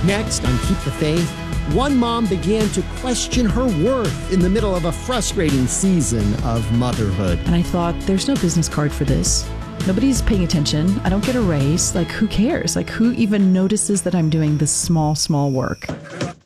Next, on Keep the Faith, one mom began to question her worth in the middle of a frustrating season of motherhood. And I thought, there's no business card for this. Nobody's paying attention. I don't get a raise. Like, who cares? Like, who even notices that I'm doing this small work?